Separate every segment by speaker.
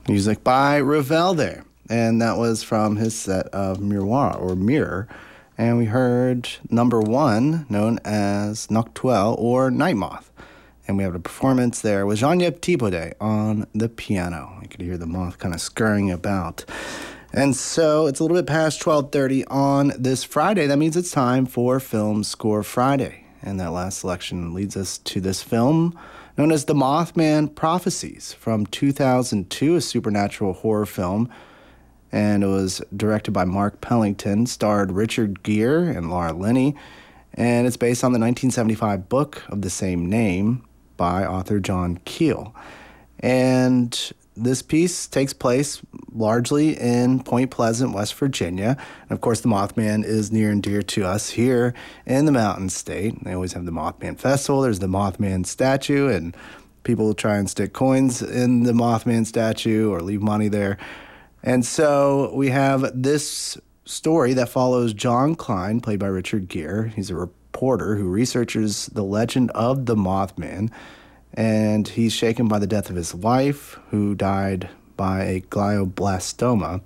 Speaker 1: Music by Ravel there. And that was from his set of Miroir, or Mirror. And we heard number one, known as Noctuelle, or Night Moth. And we have a performance there with Jean-Yves Thibaudet on the piano. You could hear the moth kind of scurrying about. And so it's a little bit past 12:30 on this Friday. That means it's time for Film Score Friday. And that last selection leads us to this film known as The Mothman Prophecies from 2002, a supernatural horror film. And it was directed by Mark Pellington, starred Richard Gere and Laura Linney. And it's based on the 1975 book of the same name by author John Keel. And this piece takes place largely in Point Pleasant, West Virginia. And of course, the Mothman is near and dear to us here in the Mountain State. They always have the Mothman Festival. There's the Mothman statue, and people try and stick coins in the Mothman statue or leave money there. And so we have this story that follows John Klein, played by Richard Gere. He's a reporter who researches the legend of the Mothman, and he's shaken by the death of his wife, who died by a glioblastoma.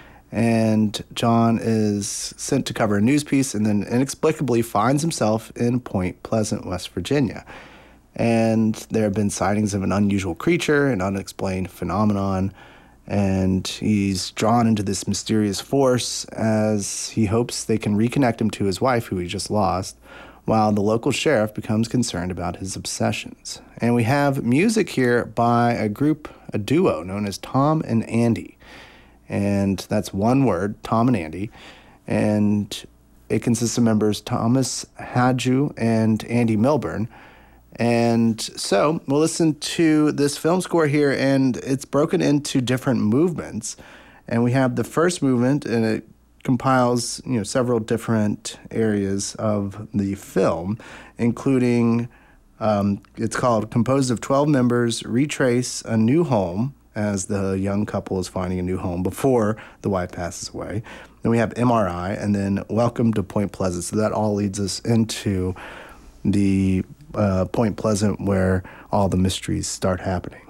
Speaker 1: And John is sent to cover a news piece and then inexplicably finds himself in Point Pleasant, West Virginia. And there have been sightings of an unusual creature, an unexplained phenomenon, and he's drawn into this mysterious force as he hopes they can reconnect him to his wife, who he just lost, while the local sheriff becomes concerned about his obsessions. And we have music here by a duo known as Tom and Andy. And that's one word, Tom and Andy. And it consists of members Thomas Hadju and Andy Milburn. And so we'll listen to this film score here, and it's broken into different movements. And we have the first movement, and it compiles, several different areas of the film, including, it's called Composed of 12 Members Retrace a New Home, as the young couple is finding a new home before the wife passes away. Then we have MRI, and then Welcome to Point Pleasant. So that all leads us into the Point Pleasant, where all the mysteries start happening.